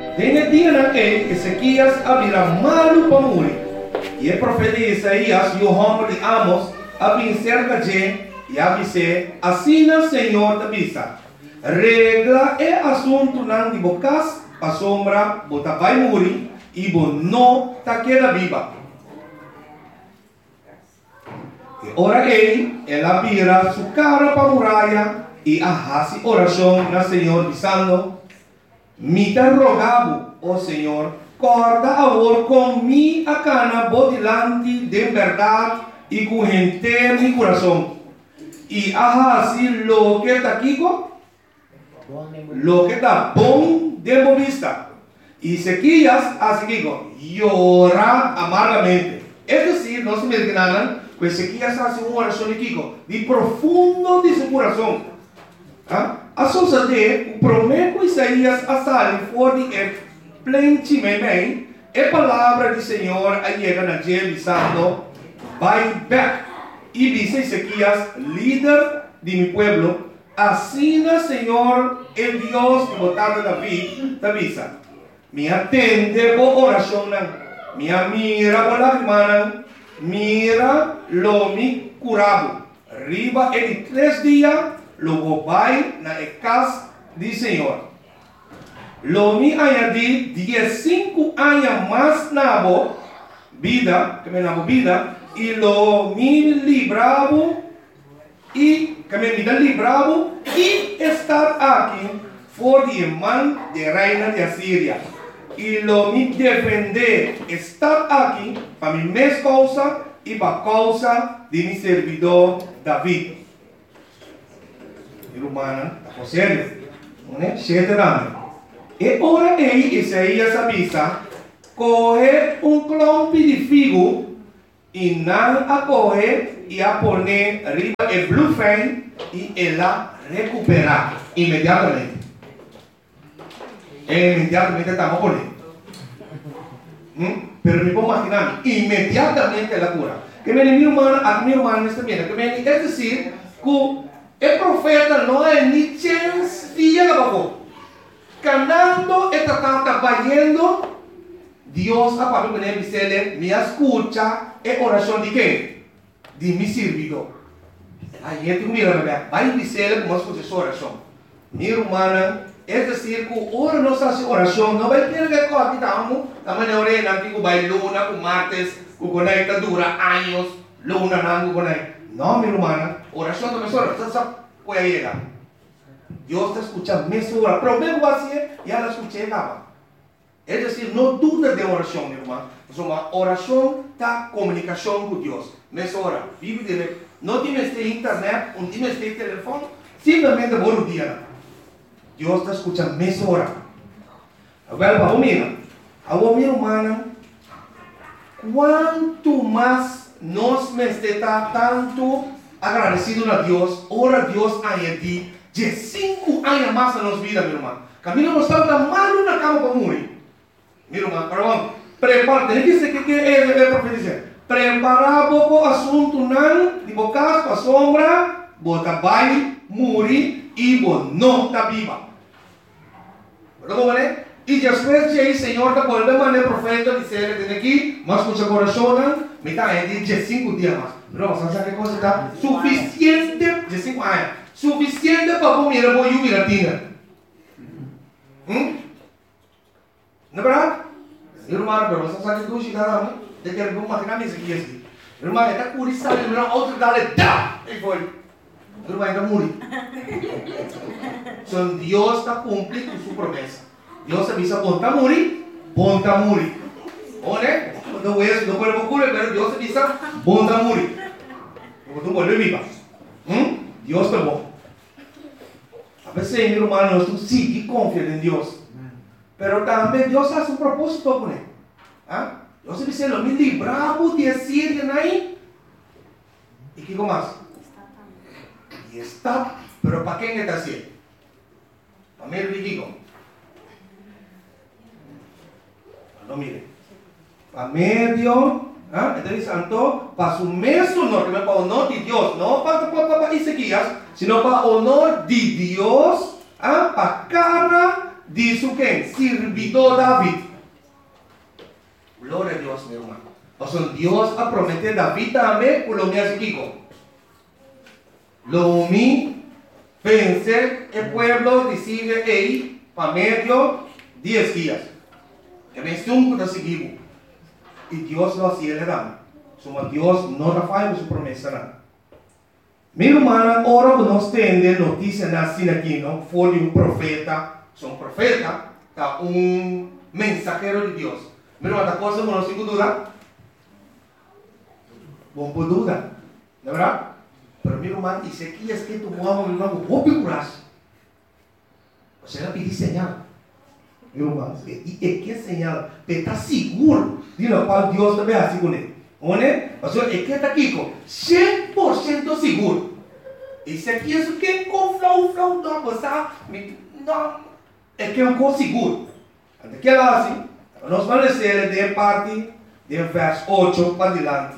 En el día en que Ezequías abrirá malo para morir. Y el profeta Isaías y el hombre de Amos abrirán cerca de y avise, assim o Senhor te avisa. Regla é assunto não de bocas, a sombra, bota vai morrer e bo não ta queda viva. E ora ela vira sua cara para a muralha e arrasa oração na Senhor dizendo, me te rogavo, ó Senhor, corda agora com mi a cana bodilante de verdade e com gente mi coração. E así lo que está aquí, lo que está bom de vista. Y Ezequías así llora amargamente. Es decir, no se me imaginan que Ezequías hace una oración de profundo de su corazón. A sociedade promete Isaías a sair fora de plenamente a palavra do Senhor a chega na dia dizendo, vai back. Y dice Ezequías, líder de mi pueblo, así el Señor, el Dios que votaba David, te avisa. Me atende por oración, me mira por la hermana, mira lo mi curado. Arriba en 3 días, lo voy na casa del Señor. Lo mi añadí 15 años más nabo vida, que me nabo vida, y lo mi libravo y que me libravo y estar aquí por de mano de reina de Asiria y lo mi defender estar aquí para mi mes causa y para causa de mi servidor David. Y humana, está serio, ¿no? E ora Isaías avisa, coge un clompi de figo y não a correr e a poner arriba el bluefan y ela recuperar inmediatamente. Inmediatamente estamos poniendo. Pero me puedo imaginar, inmediatamente la cura. Que mi hermano está viendo, es decir, que el profeta no hay ni chance de llegar abajo. Canando está trabajando. Dios a papi con él me escucha en oración de qué? De mi servidor. Aí tu mira, vai dizer como escucha essa oração. Minha irmã, é decir, que ora nossa oração não vai ter que cortar, também orena que vai luna, com martes, que conecta dura anos, luna não conecta. Não, minha irmã, oração também só, sabe, pode chegar. Deus está escutando mesmo hora. Problema assim, e ela escuta nada. É decir, não duda de oração, minha irmã. Uma oração da comunicação com Deus. Nessa hora, vive direto. Não tienes de internet, não tienes de telefone, simplesmente por um dia. Deus está escutando nessa hora. Agora, vamos mirar. Agora, minha irmã, quanto mais nós estamos tanto agradecidos a Deus, ora Deus añade de 5 anos mais na nossa vida, minha irmã. Camino não está mal na cama para morrer. Minha irmã, perdão, prepara, tem que ser que é profetizar. Preparar o assunto não, de boca para sombra, bota vai, morrer e não está viva. Perdão, né? E depois de aí, Senhor, da volta maneira profeta dizer que tem aqui, mas com seu coração, me está aí de 5 dias mais. Não, sabe que coisa está suficiente de 5 anos, suficiente para comer a boia e a tina. Não é verdade? Irmão, pero você sabe que hoje cara, de que alguma coisa não existe assim. Irmão, é que por isso sabe, irmão, outro dale dá, e foi. Irmão, ainda morre. Então Deus está cumprindo sua promessa. Deus avisa, bom tá morrer. Olha, não é, não pode ocorrer, mas Deus avisa, bom tá morrer. Não pode viver. Deus é bom. A veces, meu irmão, nós temos que confiar em Deus. Pero também Deus faz um propósito com ele. Deus dice, lo me libramos de Asiria aí. E que mais? E está. Pero para quem está assim? Para mim, eu digo. Não mire. Para medio. Entonces, santo, para su mesmo honor, que para honor de Deus, não para Ezequias, sino para honor de Deus, para cara dice que sirvió David. Gloria a Dios, mi hermano. O sea, Dios ha prometido a David también, por lo que hace Kiko. Lo mi pensé, el pueblo recibe ahí, para medio 10 días. Que me estuvo de seguir. Y Dios lo hacía le dan. Dios no falla su promesa. Mi hermana, ahora nos tiene noticias así aquí, ¿no? Fue de un profeta, son profeta, un mensajero de Dios. Mi hermana, cosa no sin duda. Bom por duda, ¿no verdad? Pero mi hermano, dice aquí es que tu mamá, mi hermano, vos picuras. O sea, le pide señal. Mi hermano, y que señal, pero está seguro de lo cual Dios te ve así con él. O sea, es que está aquí con 100% seguro. Y si aquí es que con flow, no, pues no, es que es un seguro. Ante que ela así, nos van a decir de parte de verso 8 para adelante.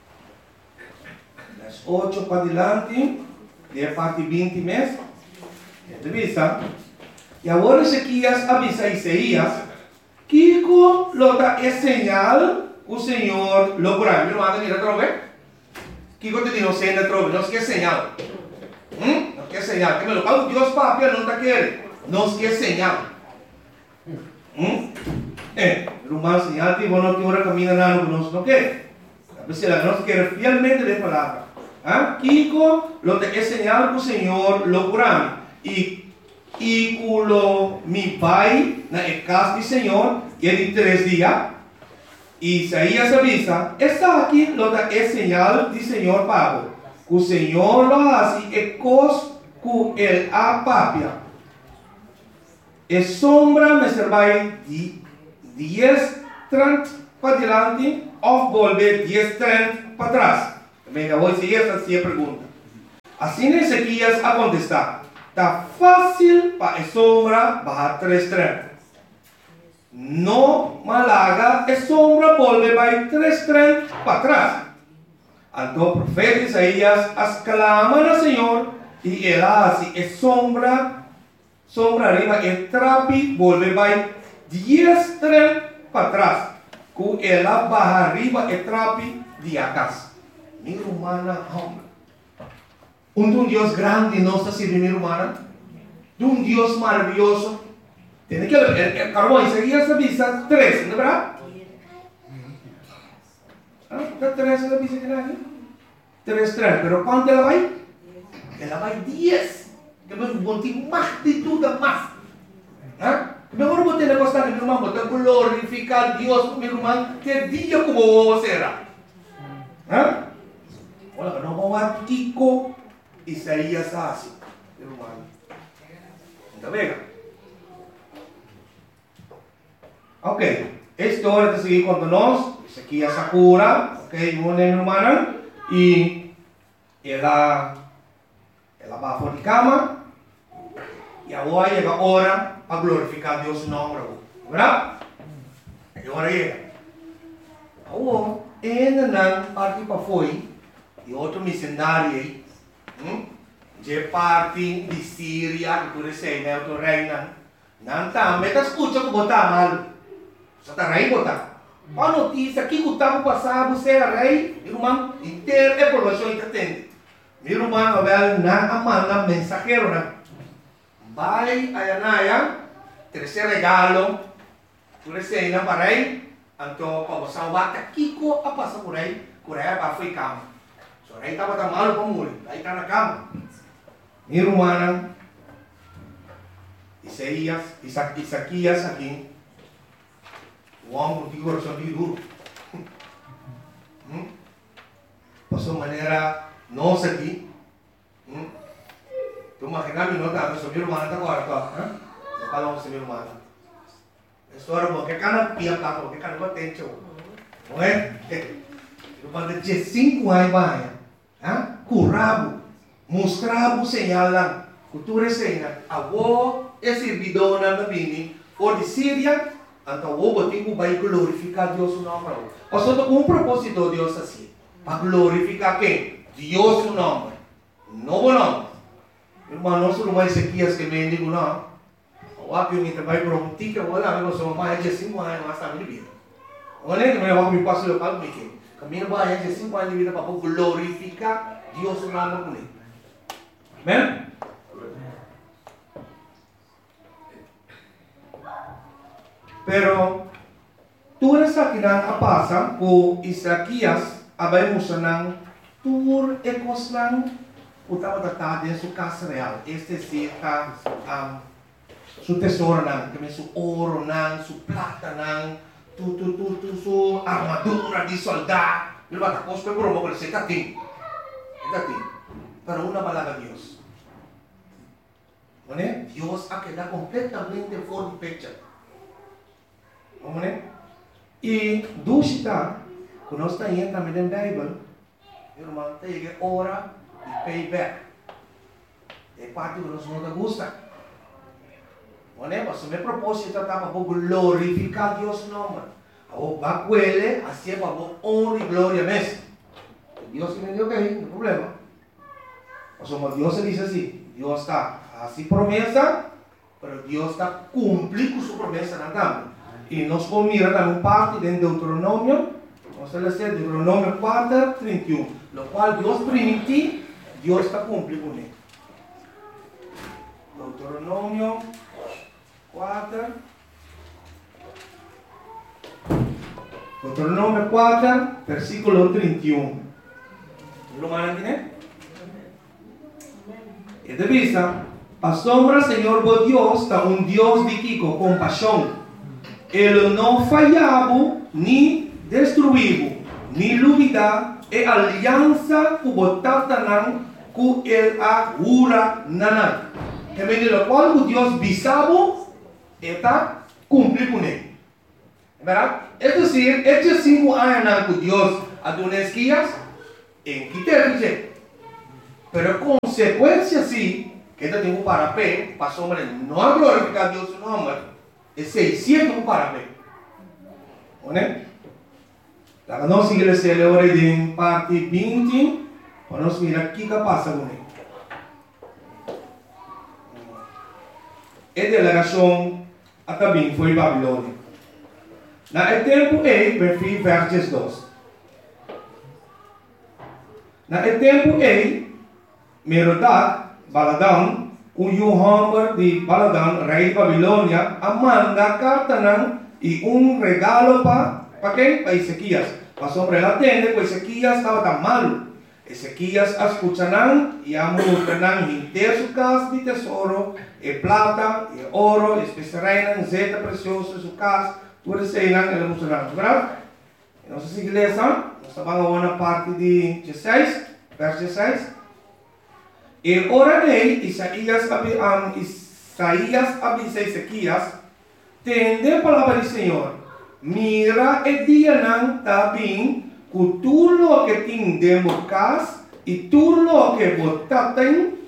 Verso 8 para adelante, de parte 20 meses. Entrevista. Y ahora Ezequias avisa a Isaías que lo da es señal o Señor lo por ahí. ¿Me lo manda a ir a trove? Kiko te dijo, se anda trove, no es que señal. No es que señal. Que me lo paga Dios papi, no te quiere. No es que señal. Rumano señal, tipo, no quiere caminar nada, no quiere. A veces la no quiere fielmente de palabra. Kiko lo da es señal o Señor lo por ahí. Y culo mi pai na casa del Señor, que de 3 días, Isaías avisa, está aquí lo da es señal del Señor pago, que el Señor lo hace e cos que el apapia. Es sombra me servai 10:30 para adelante, o volver 10:30 para atrás. Venga, voy a seguir esta pregunta. Así Ezequias a contestar. Está fácil para a sombra bajar 3:30. No malaga, a sombra volve vai 3:30 para atrás. Então o profeta Isaías exclama ao Senhor e ele assim, a sombra arriba, e trapi volve vai 10:30 para trás. Com ela baja arriba e trapi de atrás. Mi humana homem. Un Dios grande no está sirviendo humana, de un Dios maravilloso. Tiene que el carbón Isaías avisa 3, ¿no verdad? ¿Está 3 la avisa que nadie? 3, pero ¿cuánto la va? Ela va 10. Que me monte más de todo más. Mejor vos tenés que estar, mi hermano, te glorificar a Dios, mi hermano, que día como vos será. Bueno, no vamos a Kiko. Isaías hace, hermano. ¿Está bien? Ok, esta hora de seguir contándonos, Ezequias Sakura, ok, una hermana, y ella va por la cama, y ahora llega la hora para glorificar a Dios su nombre, ¿verdad? Y ahora llega. Ahora, ella parte para fora, y otro missionario, de parte de Síria, que tu sei, né, o reina. Não tá, mas tá escuta que botar mal. Só tá rei botar. A notícia que o tempo passado você era rei, irmão, inteiro é informação que tem. Meu irmão, velho, na amanda mensageiro, né? Vai a Anaya, terceiro regalo, tu sei, não para rei, então para você salvar Kiko a passar por aí para ficar. So, rei estava tão malo para morrer, aí está na cama. Mi hermana, Isaías aquí, o homem que coração de duro. Pasó maneira nossa aqui. Tu imaginas mi nota, mas mi hermana está agora, não falamos com mi hermana. História boa, que cana pia cá, que cana potente, não é? Eu falei de 5 anos vai, curabo. Mostrar o señal lá, cultura señal, agora é servidor na bini, ou de Síria, então o botico vai glorificar Deus o nome. Ou seja, com um propósito Deus assim, para glorificar quem? Deus o nome, novo nome. Irmão, não só mais Ezequias que me digo não, Waktu yung trabalho por um tica, wala, eu sou mais de 5 anos, mas está minha vida. Olha, também eu vou passo local, porque caminho vai de 5 anos de vida para glorificar Deus no nome com ele. Amém? Pero tudo isso aqui não passa com Isaías, abai musanang tur ekoslang utama tatade su casa real. Este sí su tesoro nang, kami su oro nang, su plata nang, su armadura di soldado. Pero tapos pe promo con ese tating. Pero una palabra Dios. ¿Vale? Dios ha quedado completamente fuera de fecha. ¿Vale? Y dusita, cuando está ahí también en la Biblia, hermano, te llega hora de payback. Es parte que nos no te gusta. ¿Vale? Pues mi propósito está para glorificar a Dios nombre. O va a cuele, así para honra y gloria mes. Dios me dijo que no hay problema. O sea, Dios se dice así, Dios está así promesa, pero Dios está cumpliendo su promesa en el y nos mira también parte de Deuteronomio, vamos a leer Deuteronomio 4, 31, lo cual Dios prometió, Dios está cumpliendo con él. Deuteronomio 4, Deuteronomio 4, versículo 31. ¿Lo van a entender? Y de vista, asombra Señor vos Dios, está un Dios de Kiko, compasión. Ele não falhava, nem destruiu, nem duvida, e aliança que botava nan, que ele agura nanan. E bem, o qual Deus bisavo, está cumprido com ele. Verdade? É dizer, estes 5 anos que Deus adonou esquias, em que ter, pero consequência sim, que ele tem para pé, para sombra, não a glorificar Deus no nome. Es 600 para ver. ¿Vale? La que no sigue la celebre de parte 20, vamos a mirar qué pasa con él. Esta delegación también fue Babilonia. En el tiempo versos 2. En el tiempo Merodach, Baladan, cuyo hombre de Baladan, rey de Babilonia, manda carta y un regalo para qué? Para Ezequías. Para sobre la tienda, pues Ezequías estaba tan malo. Ezequías escucharán y amurarán inter su casa de tesoro, plata, oro, especias, zeta precioso en su casa, tú desean y le mostrarán. ¿Verdad? Entonces, iglesia, nos vamos a una parte de 16, verso 16. En hora de Isaías avisa Ezequías, tende palabra del Señor, mira el día nan también, que tú lo que tendemos casa, y tú lo que botaten,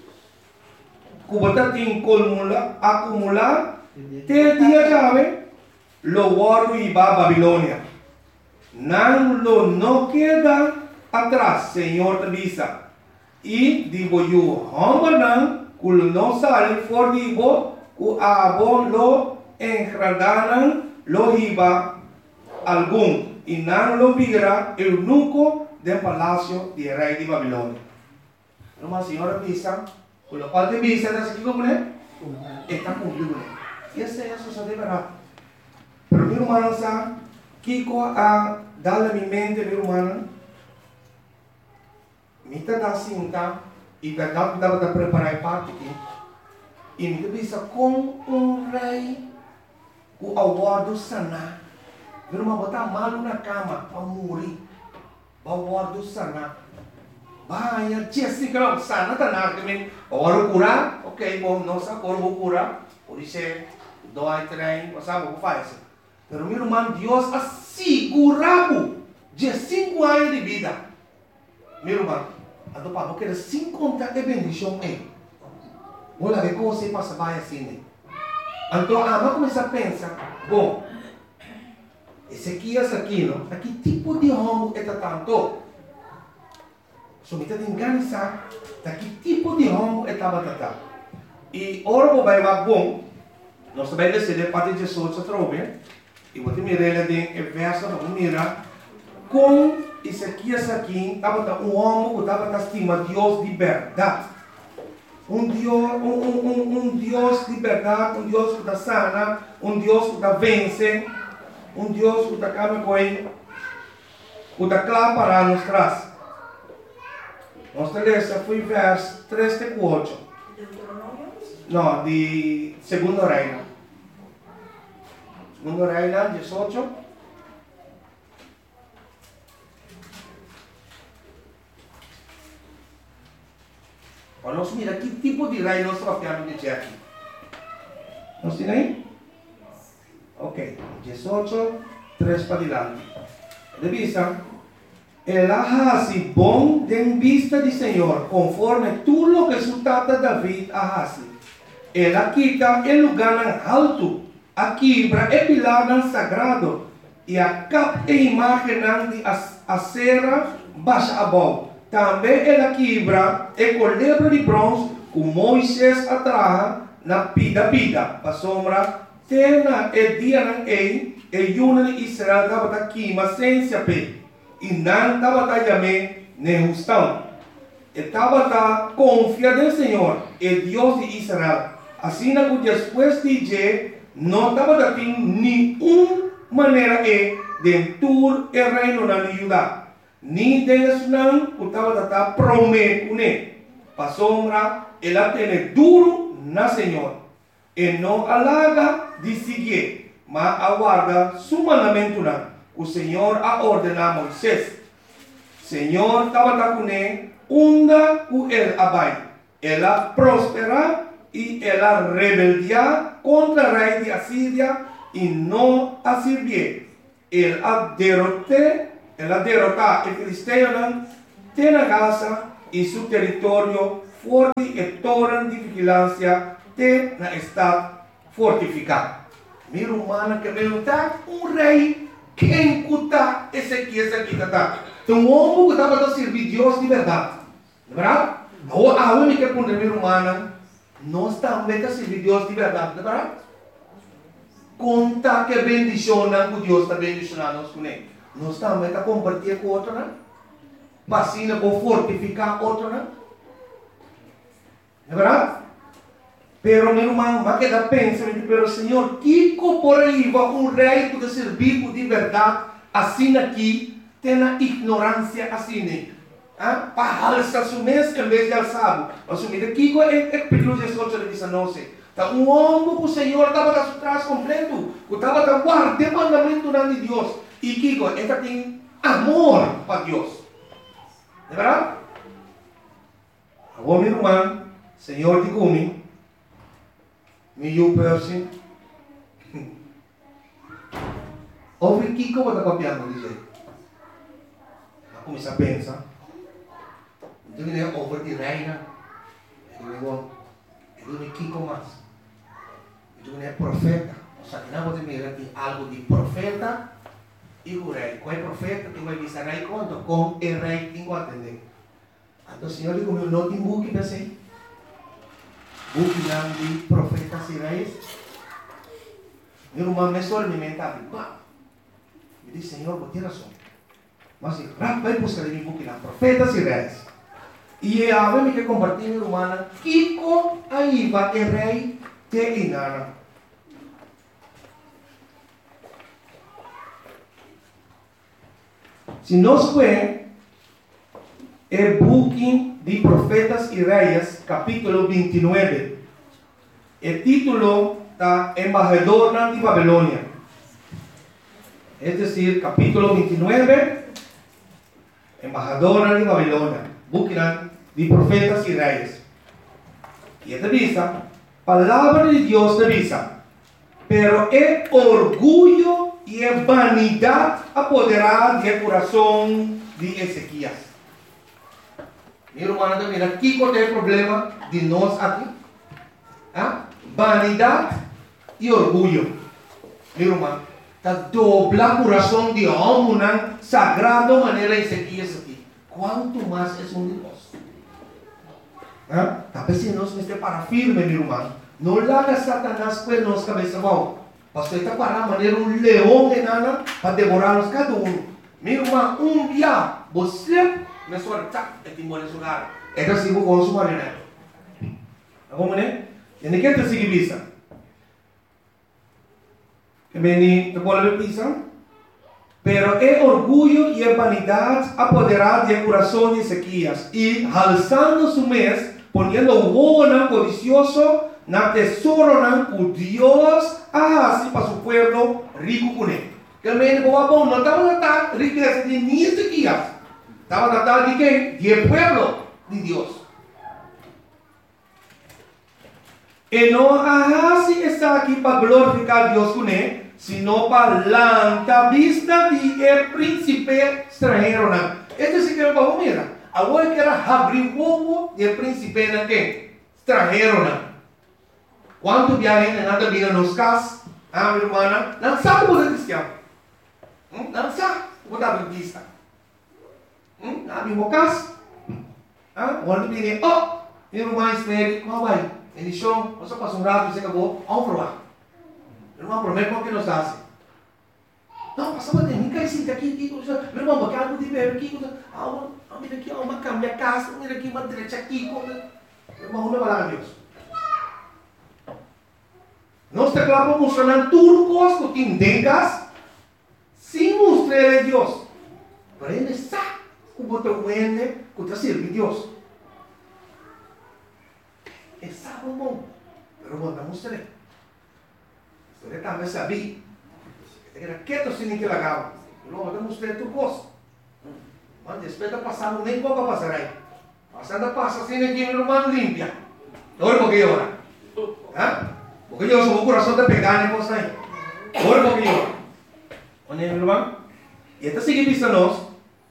acumular, te día llave, lo guardo y va a Babilonia. Nan lo no queda atrás, Señor te avisa. Y digo yo, hombre, que no sale por digo, que abo lo engradaran, lo iba algún, y no lo viera el eunuco del palacio del rey de Babilonia. No más, Señor, avisa, con lo cual te avisa, ¿estás aquí con él? Está cumplido. Y ese eso se debe dar. Pero mi hermano, Kiko a darle a mi mente, mi hermano, mita da cinta e da preparar parte aqui. E me visa com um rei o aguardo sanar. Ver uma botar malo na cama para morrer. O aguardo sanar. Vai, Jessica, sana tá na que agora curar, ok, bom, não sabe como vou curar. Por isso dói trem, você sabe o que faz. Pero meu irmão, Deus assegurava de 5 anos de vida. Meu irmão, então, para porque sem contar a bendição é. Olha ver como você passa bem assim. Então, vamos começar a pensar, bom, Ezequias aqui, não? Que tipo de homem é tanto? Se me tem enganado, que tipo de homem é tanto? E ora vai bom, nós também decidimos para 18 trove. E vou te mirar ali em verso, vamos mirar. Com Ezequias aqui, estava um homem que estava estima Deus de verdade. Um Deus de verdade, um Deus que está sana, um Deus que está vence, um Deus que está calma com ele, que está claro para nós trás. Nós lemos foi verso 3 e 4. Não, de Segundo Reino. Segundo Reino, 18. Nós mira que tipo de rei nós estamos de aqui. Nós temos aí? Ok. 18, 3 para diante. De vista, el ahasi bom de vista de Senhor, conforme tudo lo que su tata David ahasi. Ela quita el lugar alto, a quebra e pilar sagrado, e a cap e imagem de acera baixa abaixo. Também ela quebra e colebra de bronze que Moisés atraja na pida para sombra tena e dia não e yuna de Israel estava aqui mas sem se ape e não estava também nem justão estava confia no Senhor e Deus de Israel assim que depois de dia não estava aqui nenhuma maneira de tur e reino na Judá ni Deus não estava prometo né para sombra ela tem duro na Senhor e não alaga de seguir mas aguarda su mandamento não o Senhor a ordenar a Moisés Senhor estava com ele onda com ele abai ela prospera e ela rebeldia contra o rei de Assíria e não a servir ela derrotar o filisteu tem a Gaza e seu território forte e torre de vigilância tem na estado fortificado. Meu humano que perguntar rei quem cuta Ezequias aqui está. Então o homem que estava a servir Deus de verdade, verdade? A única que meu humano nós também a servir Deus de verdade, verdade? Conta que bendicionam que Deus está bendicionando nós com ele. Nós também a compartilhar com outro, né? Vacina para fortificar outro, né? É verdade? Pero meu irmão, vai quedar pensando, pero Senhor, que por aí vai rei que servir de verdade, assim aqui, tem a ignorância assim, né? Para alçar seu mês em vez de alçar. Assumir aqui é perigoso de soltar de sanose. Tá homem que o Senhor estava atrás completo, que estava guardando o mandamento de Deus. E que esta tem amor para Deus. É verdade? Agora, meu irmão, Senhor te come, me eu person. Ouve que como está copiando, diz ele. Eu comecei a pensar. Então, ele é over de reina. Ele é Kiko mais. Ele é profeta. O sea, que não pode mirar aqui algo de profeta e o rei. Qual é profeta? Tem que avisar rei quanto? Com o rei tem que atender. Então, o Senhor diz, meu não tem buque para ser. Buque de profetas e reis. Meu irmão, me só me mental. Me diz, Senhor, vou ter razão. Mas, vai buscar em buque de profetas e reis. E a ver me que compartilhar, meu irmão, Kiko aí vai o rei te engana. Se nós vemos o buque de Profetas e Reis, capítulo 29, o título está Embajador de Babilônia. É decir, capítulo 29, Embajador de Babilônia, buque de Profetas e Reis. E esta vista, palavra de Deus te visa, pero é orgulho e a vanidade apoderar do coração de Ezequias. Meu irmão, mira, aqui qual é o problema de nós aqui? Vanidade e orgulho. Meu irmão, está dobla o coração de homem, sagrado maneira Ezequias aqui. Quanto mais é um de nós? Talvez se nós estamos para firme, meu irmão, No larga Satanás pues nos cabeza, wow. Pastor está para manejar un león en Ana para devorarnos cada uno. Mi irmão, dia você me sorta e te mora lugar. É que sigo com o marido. Agora, né? E nem quer seguir visa. Que me te pode ver visa. Pero é orgulho e vanidade apoderado de coração de Ezequias e alçando su mês, poniendo o codicioso na tesouro na o Deus assim para su pueblo rico com ele. Que me bom, não estava tratando de riqueza de ni Ezequias. Estava tratando de quem? De pueblo de Deus. E não assim está aqui para glorificar Deus com ele, sino para la vista de el príncipe extranjero. Este sí que me va a mirar. Agora que era abrir o ovo de príncipe extranjero. Quanto viajem nada vida nos casas, minha irmã, não sabe o que é cristiano. Não sabe o que é adventista. Não abrimos o casa. Quando viene, minha irmã espere, como vai? Ele chão, você passa um rato e você acabou, vamos provar. Irmão, prometo que nos hace. Não, passa para mim, cai sim, aqui, meu irmão, bacana, de ver aqui, mira aqui, uma cama, minha casa, mira aqui, uma direita aqui, meu irmão, não vai lá, Deus. Nós te claro mostrando tudo coisa que tengas, sem mostrar a Deus. Para ele sabe o botão que te serve a Deus. Ele sabe o bom, mas não mostra. Você também sabia. Era quieto sem que lagava. Não, eu mostrei tu coisa. Mas depois da passada, nem pouco passar aí. Passando passa sem que o irmão limpia. Agora porque ora. Porque eu sou o coração de pegar nem coisa aí. Agora porque ora. Onde é, irmão? E esta sigue vista nós.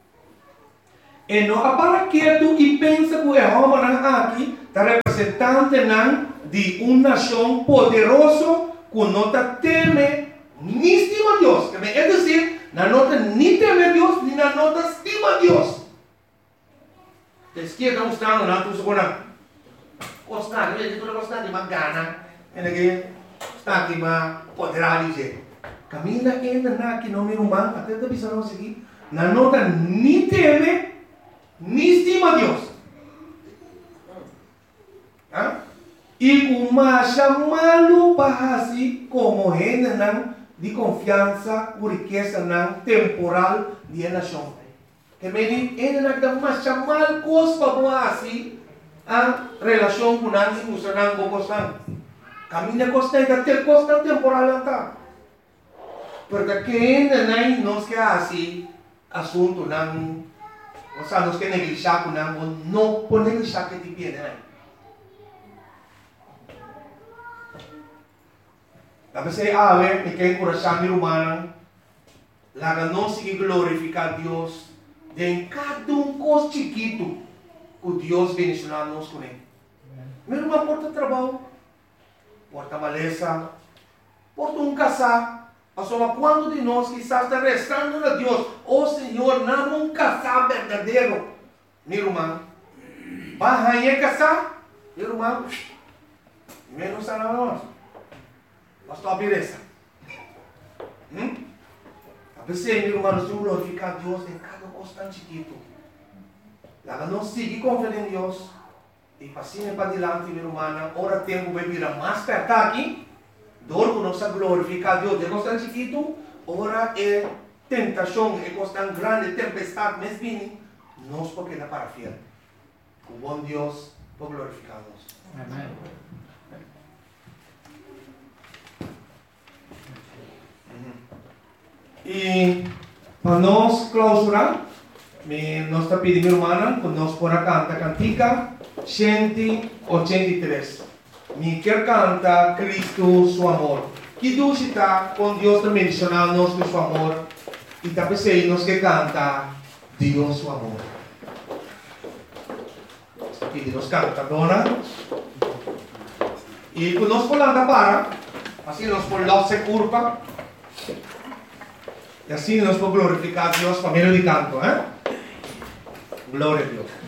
E não para quieto e pensa que o Jeová aqui está representante de uma nação poderosa que não teme ni estima a Deus. É dizer, não nem teme a Deus, nem não estima a Deus. A esquerda mostrando, não tu segura. Gostar, ele tudo gostar de uma gana. Ele está aqui uma poderá dizer. Caminha ainda aqui no meu humano, até te avisando aqui. Não nem teme, nem estima a Deus. E uma chamado para assim como gente de confiança, por riqueza temporal de nação. Que me diz, ele não dá uma chamada coisa para assim a relação com a emocional com você. Caminha costa da ter costa temporal tá. Porque quem não quer assim assunto não, ou seja, não quer negligenciar com não pode negligenciar que te pede. Tapi saya awet, que coração humano, lá não se glorificar Deus, de cada coisa chiquito que Deus bendicionar nos com ele. Meu irmão, porta trabalho, porta maleza, porta casar. Só quando de nós quizás está restando a Deus, Senhor, não um casar verdadeiro. Meu irmão, vai casar, meu irmão, menos a nós. Basta a beleza. A pessoa, meu irmão, nós glorificar a Deus em cada coisa tão chiquito. Lá não seguir confiando em Deus. E passinho para diante, meu irmão, ora tempo vai virar mais perto aqui. Dor que nós glorificar a Deus de coisa tão chiquito. Ora é tentação, é coisa tão grande, tempestade, mas vini. Nós porque dá para fiel. O bom Deus vai glorificar-nos. Amém. E para nós clausurar, nós está pedindo, irmã, que nós podemos cantar cantica 183. Me quer cantar Cristo, seu amor. Que Deus está com Deus também mencionando-nos com seu amor. E também sei nós que canta Deus, seu amor. Aqui nós canta, dona. E quando nós podemos para, assim nós podemos se curva. E assim nós podemos glorificar a Deus por meio de canto, Glória a Deus.